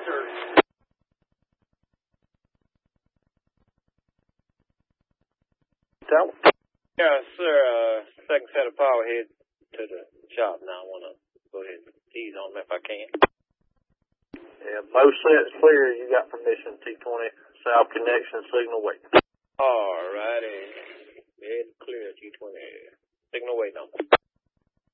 or? Yes, sir. Second set of power head to the shop now. I want to go ahead and ease on them if I can. Yeah, both sets clear. You got permission, T20. South connection, signal wait. All righty. Head clear, T20. Signal wait number.